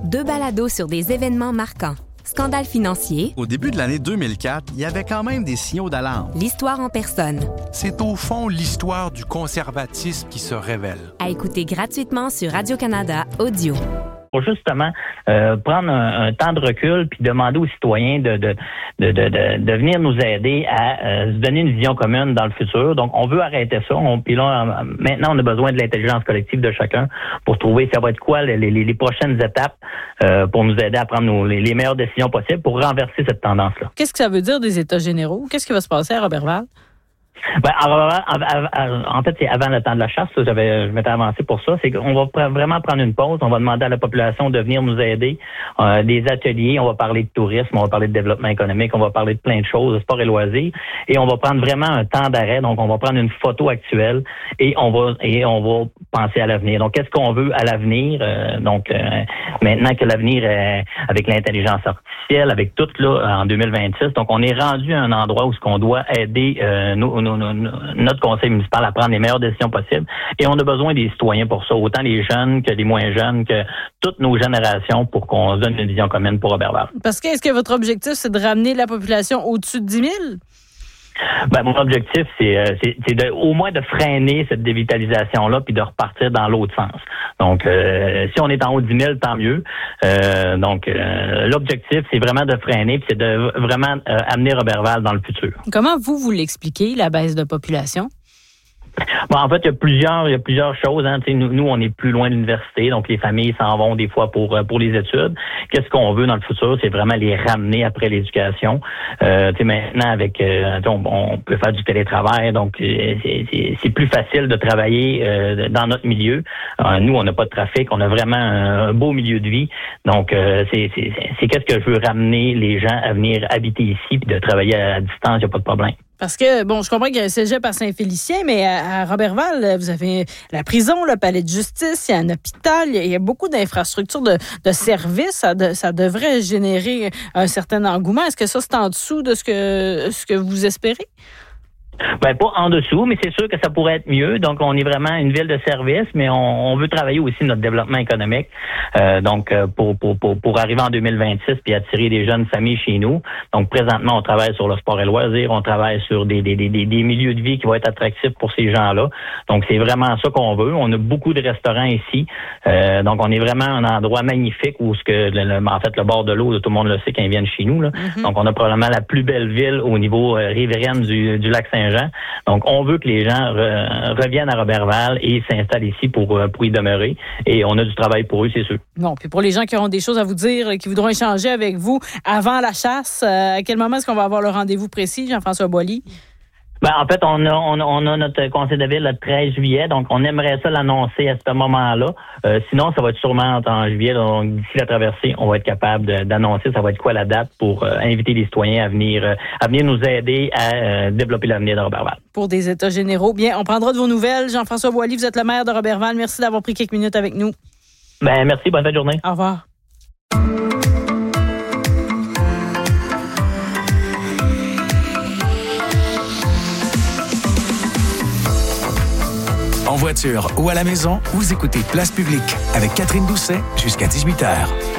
2 balados sur des événements marquants. Scandale financier. Au début de l'année 2004, il y avait quand même des signaux d'alarme. L'histoire en personne. C'est au fond l'histoire du conservatisme qui se révèle. À écouter gratuitement sur Radio-Canada Audio. Pour justement prendre un temps de recul puis demander aux citoyens de venir nous aider à se donner une vision commune dans le futur. Donc, on veut arrêter ça. Puis là, maintenant, on a besoin de l'intelligence collective de chacun pour trouver ça va être quoi les prochaines étapes pour nous aider à prendre les meilleures décisions possibles pour renverser cette tendance-là. Qu'est-ce que ça veut dire des États généraux? Qu'est-ce qui va se passer à Roberval? Ben, en fait, c'est avant le temps de la chasse. Je m'étais avancé pour ça. C'est qu'on va vraiment prendre une pause. On va demander à la population de venir nous aider. Des ateliers, on va parler de tourisme, on va parler de développement économique, on va parler de plein de choses, de sport et loisirs. Et on va prendre vraiment un temps d'arrêt. Donc, on va prendre une photo actuelle et on va penser à l'avenir. Donc, qu'est-ce qu'on veut à l'avenir? Maintenant que l'avenir est avec l'intelligence artificielle, avec tout là en 2026. Donc, on est rendu à un endroit où ce qu'on doit aider notre conseil municipal à prendre les meilleures décisions possibles. Et on a besoin des citoyens pour ça, autant les jeunes que les moins jeunes, que toutes nos générations pour qu'on se donne une vision commune pour Roberval. Parce que est-ce que votre objectif, c'est de ramener la population au-dessus de 10 000? Ben, mon objectif, c'est au moins de freiner cette dévitalisation-là puis de repartir dans l'autre sens. Donc, si on est en haut de 10 000, tant mieux. L'objectif, c'est vraiment de freiner puis c'est de vraiment amener Roberval dans le futur. Comment vous l'expliquez, la baisse de population? Bon, en fait, il y a plusieurs choses. Hein. Nous, on est plus loin de l'université, donc les familles s'en vont des fois pour les études. Qu'est-ce qu'on veut dans le futur? C'est vraiment les ramener après l'éducation. Maintenant, avec on peut faire du télétravail, donc c'est plus facile de travailler dans notre milieu. Nous, on n'a pas de trafic, on a vraiment un beau milieu de vie. Donc, c'est qu'est-ce que je veux ramener les gens à venir habiter ici puis de travailler à distance, il n'y a pas de problème. Parce que, bon, je comprends qu'il y a un cégep à Saint-Félicien, mais à Roberval, vous avez la prison, le palais de justice, il y a un hôpital, il y a beaucoup d'infrastructures de services. Ça devrait générer un certain engouement. Est-ce que ça, c'est en dessous de ce que vous espérez? Ben, pas en dessous, mais c'est sûr que ça pourrait être mieux. Donc, on est vraiment une ville de service, mais on veut travailler aussi notre développement économique. Pour arriver en 2026 puis attirer des jeunes familles chez nous. Donc, présentement, on travaille sur le sport et loisirs, on travaille sur des milieux de vie qui vont être attractifs pour ces gens-là. Donc, c'est vraiment ça qu'on veut. On a beaucoup de restaurants ici. Donc, on est vraiment un endroit magnifique où le bord de l'eau, tout le monde le sait quand ils viennent chez nous. Là. Mm-hmm. Donc, on a probablement la plus belle ville au niveau riveraine du lac Saint-Jean. Donc, on veut que les gens reviennent à Roberval et s'installent ici pour y demeurer. Et on a du travail pour eux, c'est sûr. Bon, puis pour les gens qui auront des choses à vous dire, qui voudront échanger avec vous avant la chasse, à quel moment est-ce qu'on va avoir le rendez-vous précis, Jean-François Boily? Ben, en fait, on a notre conseil de ville le 13 juillet, donc on aimerait ça l'annoncer à ce moment-là. Sinon, ça va être sûrement en juillet, donc d'ici la traversée, on va être capable d'annoncer ça va être quoi la date pour inviter les citoyens à venir nous aider à développer l'avenir de Roberval. Pour des États généraux, bien, on prendra de vos nouvelles. Jean-François Boily, vous êtes le maire de Roberval. Merci d'avoir pris quelques minutes avec nous. Ben, merci, bonne fin de journée. Au revoir. En voiture ou à la maison, vous écoutez Place Publique avec Catherine Doucet jusqu'à 18h.